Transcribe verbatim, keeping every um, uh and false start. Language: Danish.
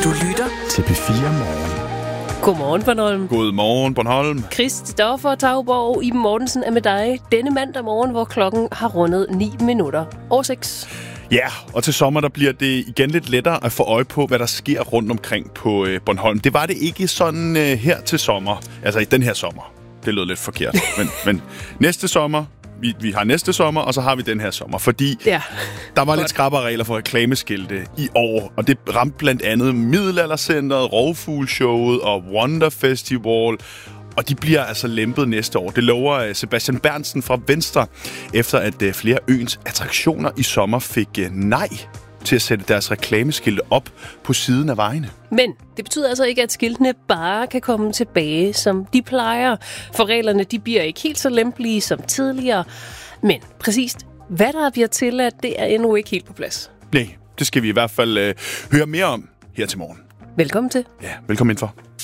Du lytter til P fire Morgen. Godmorgen, Bornholm. Godmorgen, Bornholm. Christoffer Tauborg, Iben Mortensen er med dig denne mandag morgen, hvor klokken har rundet ni minutter over seks. Ja, og til sommer der bliver det igen lidt lettere at få øje på, hvad der sker rundt omkring på øh, Bornholm. Det var det ikke sådan øh, her til sommer, altså i den her sommer. Det lød lidt forkert, men, men næste sommer, vi, vi har næste sommer, og så har vi den her sommer, fordi ja. der var lidt skrappere regler for reklameskilte i år, og det ramte blandt andet Middelaldercenteret, Rovfuglshowet og Wonder Festival. Og de bliver altså lempet næste år. Det lover Sebastian Bernsen fra Venstre, efter at flere øens attraktioner i sommer fik nej til at sætte deres reklameskilte op på siden af vejene. Men det betyder altså ikke, at skiltene bare kan komme tilbage, som de plejer. For reglerne de bliver ikke helt så lempelige som tidligere. Men præcist, hvad der bliver tilladt, det er endnu ikke helt på plads. Nej, det skal vi i hvert fald øh, høre mere om her til morgen. Velkommen til. Ja, velkommen indenfor.